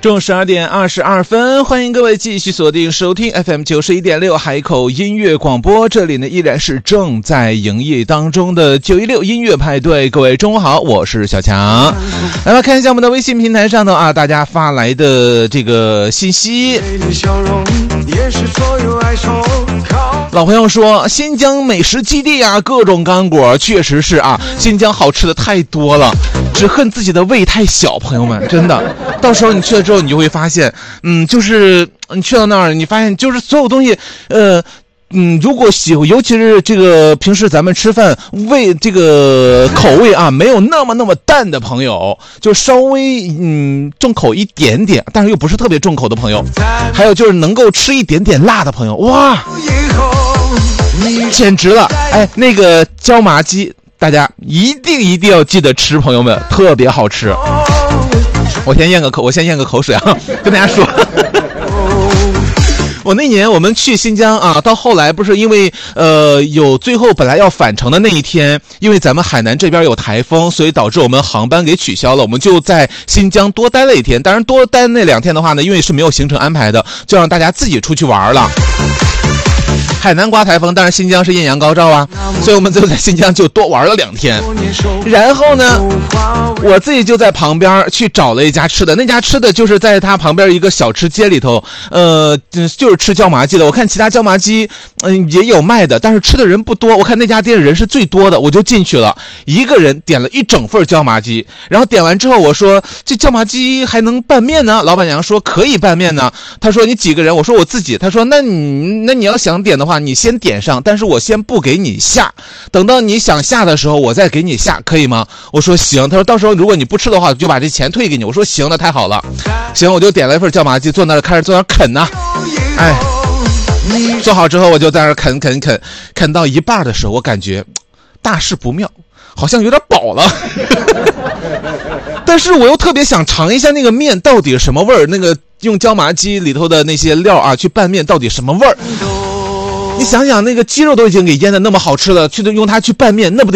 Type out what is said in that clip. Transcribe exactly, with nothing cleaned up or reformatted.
中午十二点二十二分，欢迎各位继续锁定收听 F M 九十一点六海口音乐广播，这里呢依然是正在营业当中的九一六音乐派对。各位中午好，我是小强。来吧，看一下我们的微信平台上头啊，大家发来的这个信息。老朋友说，新疆美食基地啊，各种干果，确实是啊，新疆好吃的太多了，只恨自己的胃太小，朋友们，真的，到时候你去了之后，你就会发现，嗯，就是你去到那儿，你发现就是所有东西，呃。嗯，如果喜，尤其是这个平时咱们吃饭味这个口味啊，没有那么那么淡的朋友，就稍微嗯重口一点点，但是又不是特别重口的朋友，还有就是能够吃一点点辣的朋友，哇，简直了！哎，那个椒麻鸡，大家一定一定要记得吃，朋友们，特别好吃。我先咽个口，我先咽个口水啊，跟大家说。我那年我们去新疆啊，到后来不是因为呃有最后本来要返程的那一天，因为咱们海南这边有台风，所以导致我们航班给取消了，我们就在新疆多待了一天。当然多待那两天的话呢，因为是没有行程安排的，就让大家自己出去玩了。海南刮台风，但是新疆是艳阳高照啊，所以我们就在新疆就多玩了两天。然后呢，我自己就在旁边去找了一家吃的，那家吃的就是在它旁边一个小吃街里头，呃，就是吃椒麻鸡的。我看其他椒麻鸡，嗯、呃，也有卖的，但是吃的人不多。我看那家店人是最多的，我就进去了，一个人点了一整份椒麻鸡。然后点完之后，我说这椒麻鸡还能拌面呢？老板娘说可以拌面呢。他说你几个人？我说我自己。他说那你那你要想点的话，你先点上，但是我先不给你下，等到你想下的时候我再给你下，可以吗？我说行。他说到时候如果你不吃的话就把这钱退给你。我说行，那太好了。行，我就点了一份椒麻鸡，坐那儿开始坐那儿啃呢、啊、哎，做好之后我就在那儿啃啃啃啃到一半的时候，我感觉大事不妙，好像有点饱了但是我又特别想尝一下那个面到底什么味儿，那个用椒麻鸡里头的那些料啊去拌面到底什么味儿。你想想那个鸡肉都已经给腌的那么好吃了，去用它去拌面，那不得